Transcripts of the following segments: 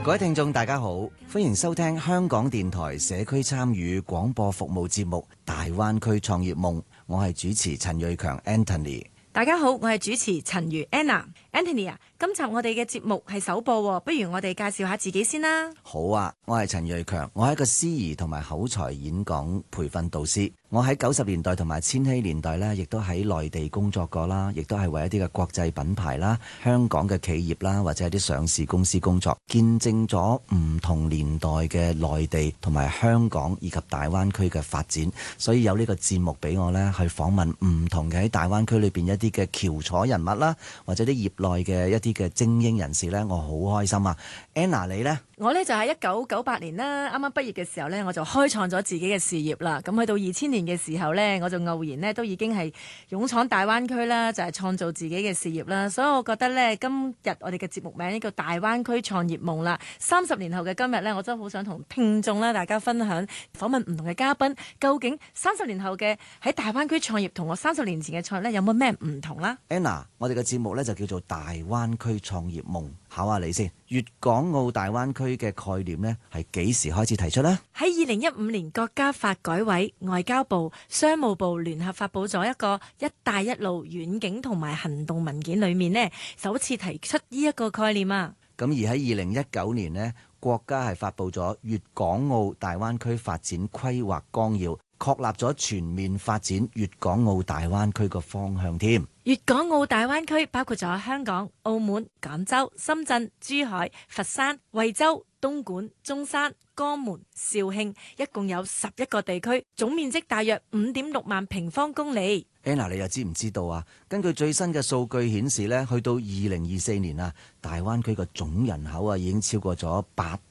各位聽眾大家好，歡迎收聽香港電台社區參與廣播服務節目《大灣區創業夢》，我係主持陳瑞強 Anthony。 大家好，我係主持陳如 Anna。Anthony 啊，今集我哋嘅節目係首播，不如我哋介紹下自己先啦。 好啊，我係陳瑞強，我係一個司儀同埋口才演講培訓導師。我喺90年代同埋千禧年代呢，亦都喺內地工作過啦，亦都係為一啲嘅國際品牌啦、香港嘅企業啦，或者係啲上市公司工作，見證咗唔同年代嘅內地同埋香港以及大灣區嘅發展。所以有呢個節目俾我呢，去訪問唔同嘅喺大灣區裏邊一啲嘅翹楚人物啦，或者啲業內嘅一啲嘅精英人士呢，我好開心啊。Anna 你呢？ 我呢就喺1998年啦，啱啱畢業嘅時候呢，我就開創咗自己嘅事業啦。咁去到2000年嘅時候呢，我就偶然呢都已經係勇闖大灣區啦，就係創造自己嘅事業啦。所以我覺得呢，今日我哋嘅節目名呢叫大灣區創業夢啦。30年後嘅今日呢，我真係好想同聽眾啦大家分享訪問唔同嘅嘉賓，究竟30年後嘅喺大灣區創業同我30年前嘅創業呢有冇咩唔同啦 ？Anna，我哋嘅節目呢就叫做大灣區創業夢，考下你先。粵港澳大灣區嘅概念呢係幾時開始提出呢？ 喺2015年，國家發改委、外交部、商務部聯合發布咗一個「一帶一路」遠景同埋行動文件，裏面呢首次提出呢一個概念啊。 咁而喺2019年呢，國家係發布咗《粵港澳大灣區發展規劃綱要》，確立咗全面發展粵港澳大灣區個方向添。 粵港澳大灣區包括咗香港、澳門、廣州、深圳、珠海、佛山、惠州、東莞、中山、江門、肇慶，一共有11個地區，總面積大約5.6萬平方公里。 Anna， 你又知唔知道啊？根據最新嘅數據顯示呢，去到2024年啊，大灣區個總人口啊已經超過咗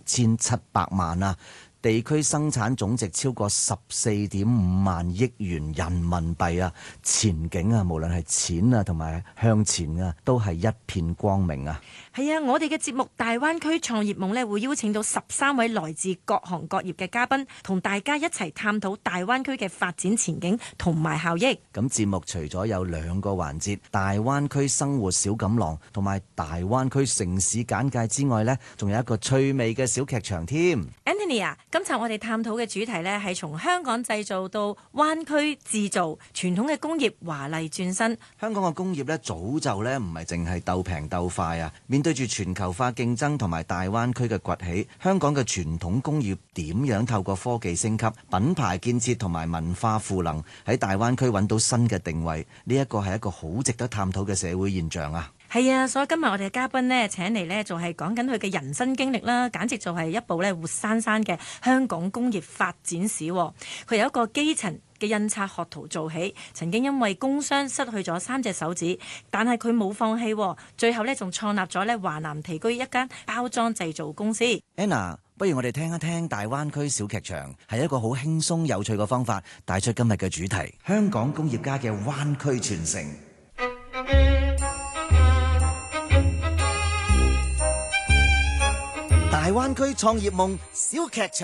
8700萬啊。地區生產總值超過14.5萬億元人民幣啊！前景啊，無論係錢啊同埋向前啊，都係一片光明啊！ 係啊，我哋嘅節目《大灣區創業夢》呢，會邀請到13位來自各行各業嘅嘉賓，同大家一齊探討大灣區嘅發展前景同埋效益。 咁節目除咗有2個環節，大灣區生活小錦囊同埋大灣區城市簡介之外呢，仲有一個趣味嘅小劇場添。 Anthony 啊，今集我哋探討嘅主題呢，係從香港製造到灣區製造，傳統嘅工業華麗轉身。 香港嘅工業呢，早就呢唔係淨係鬥平鬥快啊！面對住全球化競爭同埋大灣區嘅崛起，香港嘅傳統工業點樣透過科技升級、品牌建設同埋文化賦能，喺大灣區揾到新嘅定位？呢一個係一個好值得探討嘅社會現象啊！ 係啊，所以今日我哋嘅嘉賓呢，請嚟呢就係講緊佢嘅人生經歷啦，簡直就係一部呢活生生嘅香港工業發展史。佢由一個基層嘅印刷學徒做起，曾經因為工傷失去咗3隻手指，但係佢冇放棄，最後呢仲創立咗呢華南地區一間包裝製造公司。 Anna，不如我哋聽一聽大灣區小劇場，係一個好輕鬆有趣嘅方法，帶出今日嘅主題：香港工業家嘅灣區傳承。大灣區創業夢小劇場。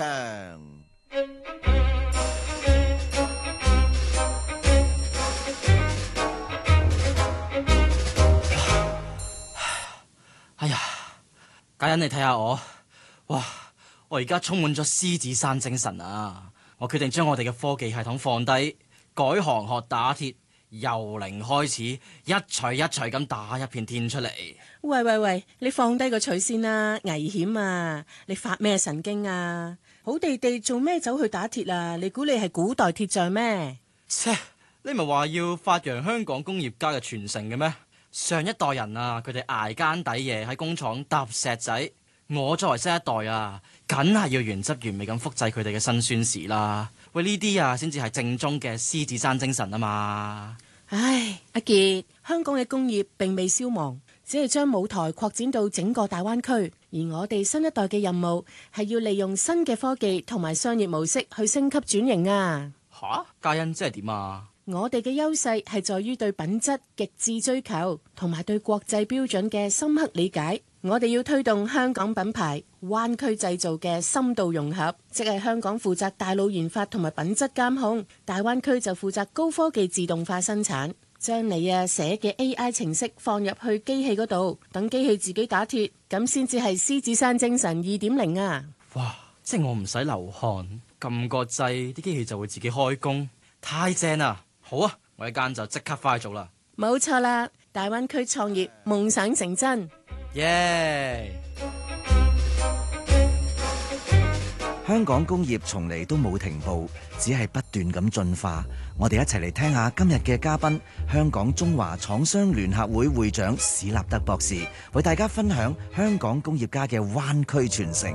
哎呀，家欣你睇下我，哇！我而家充滿咗獅子山精神啊！我決定將我哋嘅科技系統放低，改行學打鐵，由零開始，一錘一錘咁打一片天出嚟。 喂，你放低個錘先啦，危險啊！你發咩神經啊？好地地做咩走去打鐵啊？你估你係古代鐵匠咩？ 切！你咪話要發揚香港工業家嘅傳承嘅咩？上一代人啊，佢哋捱更抵夜喺工廠搭石仔，我作為新一代啊，梗係要原汁原味咁複製佢哋嘅辛酸史啦。喂，呢啲啊先至係正宗嘅獅子山精神啊嘛！ 唉，阿傑，香港嘅工業並未消亡，只係將舞台擴展到整個大灣區，而我哋新一代嘅任務係要利用新嘅科技同埋商業模式去升級轉型啊！ 吓，嘉欣即係點啊？ 我哋嘅優勢係在於對品質極致追求，同埋對國際標準嘅深刻理解。我哋要推動香港品牌灣區製造嘅深度融合，即係香港負責大腦研發同埋品質監控，大灣區就負責高科技自動化生產。 將你寫嘅 AI 程式放入去機器嗰度，等機器自己打鐵，咁先至係獅子山精神2.0啊！ 哇！即係我唔使流汗，撳個掣，啲機器就會自己開工，太正啦！好啊，我一間就即刻返去做啦。 冇錯啦，大灣區創業夢想成真， 耶！ 香港工業從嚟都冇停步，只係不斷咁進化。我哋一齊嚟聽下今日嘅嘉賓，香港中華廠商聯合會會長史立德博士，為大家分享香港工業家嘅灣區傳承。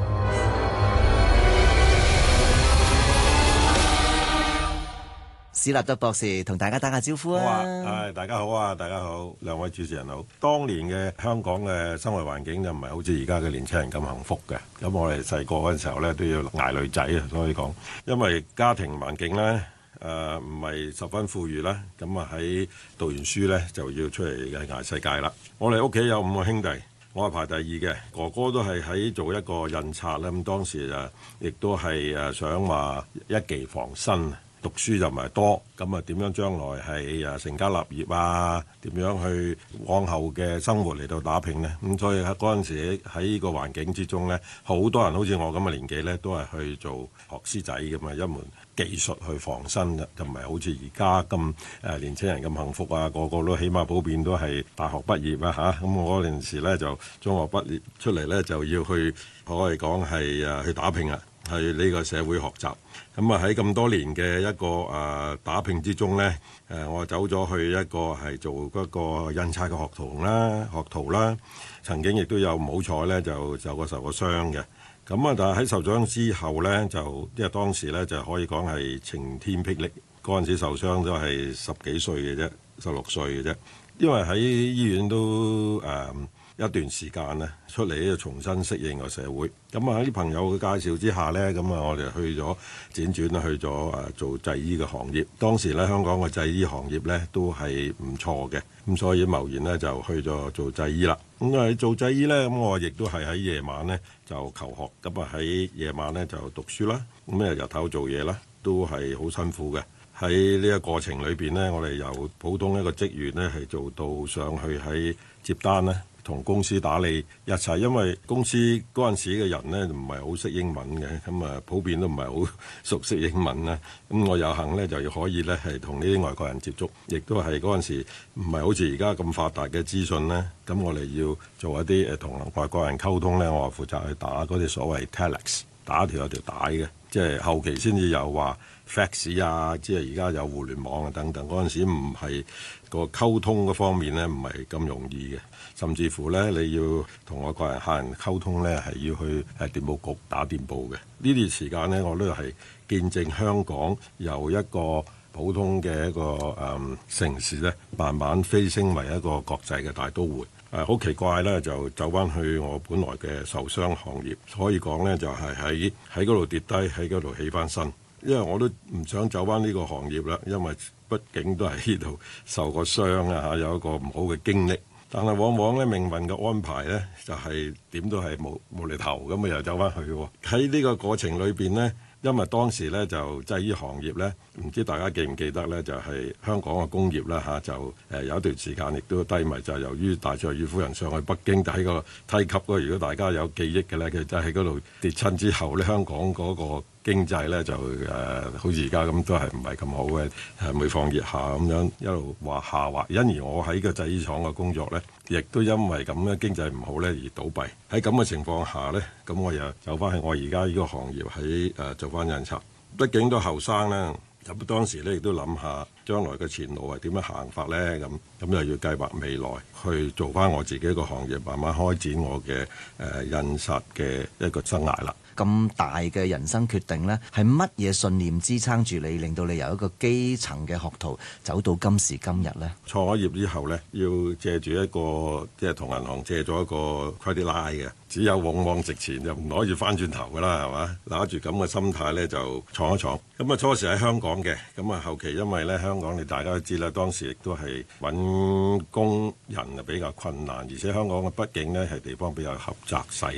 史立德博士同大家打下招呼啊！ 好啊，大家好啊，大家好，兩位主持人好。當年嘅香港嘅生活環境就唔係好似而家嘅年輕人咁幸福嘅。咁我哋細個嗰陣時候咧都要捱女仔啊，所以講，因為家庭環境咧唔係十分富裕啦，咁啊喺讀完書咧就要出嚟捱世界啦。我哋屋企有5個兄弟，我係排第2嘅，哥哥都係喺做一個印刷啦。咁當時亦都係想話一技防身。讀書就唔係多，咁啊點樣將來係成家立業啊？點樣去往後嘅生活嚟到打拼呢？咁所以喺嗰陣時喺呢個環境之中呢，好多人好似我咁嘅年紀呢，都係去做學師仔咁啊，一門技術去防身嘅，就唔係好似而家咁年輕人咁幸福啊！個個都起碼普遍都係大學畢業啊嚇。咁我嗰陣時呢，就中學畢業出嚟呢，就要去可以講係去打拼啊，去呢個社會學習。咁啊喺咁多年嘅一個打拼之中呢，我走咗去一個係做嗰個印刷嘅學徒啦。曾經亦都有唔好彩呢，就受過傷嘅。咁啊，但係喺受傷之後呢，就因為當時呢，就可以講係晴天霹靂。嗰陣時受傷都係10幾歲嘅啫，16歲嘅啫。因為喺醫院都一段時間呢，出嚟要重新適應個社會。咁啊喺啲朋友嘅介紹之下呢，咁啊我哋去咗輾轉去咗做製衣嘅行業。當時呢，香港嘅製衣行業呢都係唔錯嘅，咁所以貿然呢，就去咗做製衣啦。咁喺做製衣呢，咁我亦都係喺夜晚呢就求學，咁啊喺夜晚呢就讀書啦。咁日頭做嘢啦，都係好辛苦嘅。喺呢個過程裏邊呢，我哋由普通一個職員呢，係做到上去喺接單呢，同公司打理一齊。因為公司嗰陣時嘅人呢，唔係好識英文嘅，咁啊普遍都唔係好熟悉英文啦。咁我有幸呢，就要可以呢，係同呢啲外國人接觸，亦都係嗰陣時唔係好似而家咁發達嘅資訊呢。咁我哋要做一啲同外國人溝通呢，我係負責去打嗰啲所謂 telex， 打有條帶嘅，即係後期先至有話 fax 啊，即係而家有互聯網啊等等。嗰陣時唔係個溝通嗰方面呢，唔係咁容易嘅，甚至乎呢，你要同外國人客人溝通呢，係要去電報局打電報嘅。呢段時間呢，我都係見證香港由一個普通嘅一個城市呢，慢慢飛升為一個國際嘅大都會。好奇怪呢，就走翻去我本來嘅受傷行業，可以講呢，就係喺嗰度跌低，喺嗰度起翻身。因為我都唔想走翻呢個行業啦，因為畢竟都喺呢度受過傷啊，有一個唔好嘅經歷。但係往往咧命運嘅安排呢，就係點都係無厘頭咁啊，又走翻去喎。喺呢個過程裏邊呢，因為當時呢就製衣行業呢，唔知大家記唔記得呢，就係香港嘅工業啦嚇，就有一段時間亦都低迷，就係由於戴卓爾夫人上去北京喺個梯級嗰，如果大家有記憶嘅呢，佢就喺嗰度跌親之後呢，香港嗰個經濟咧就好似而家咁都係唔係咁好嘅，每況愈下咁樣一路話下滑。因而我喺個製衣廠嘅工作咧，亦都因為咁咧經濟唔好咧而倒閉。喺咁嘅情況下咧，咁我又走翻去我而家呢個行業喺做翻印刷。畢竟都後生啦，咁當時咧亦都諗下將來嘅前路係點樣行法咧，咁又要計劃未來去做翻我自己一個行業，慢慢開展我嘅印刷嘅一個生涯啦。 咁大嘅人生決定呢，係乜嘢信念支撐住你，令到你由一個基層嘅學徒走到今時今日呢？ 創咗業之後呢，要借住一個即係同銀行借咗一個 credit line 嘅，只有往往直前，就唔可以翻轉頭噶啦，係嘛？拿住咁嘅心態呢，就闖一闖。咁啊初時喺香港嘅，咁啊後期因為呢香港你大家都知啦，當時亦都係揾工人啊比較困難，而且香港嘅畢竟呢係地方比較狹窄細。